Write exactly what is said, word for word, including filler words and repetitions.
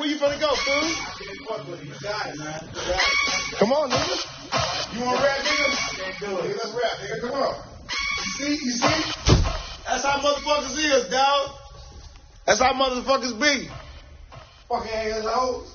where you finna go, fool? You got it, man. Come on, nigga. You want to rap, nigga? Can't do it. Let's rap, nigga. Come on. You see? You see? That's how motherfuckers is, dog. That's how motherfuckers be. Fucking assholes.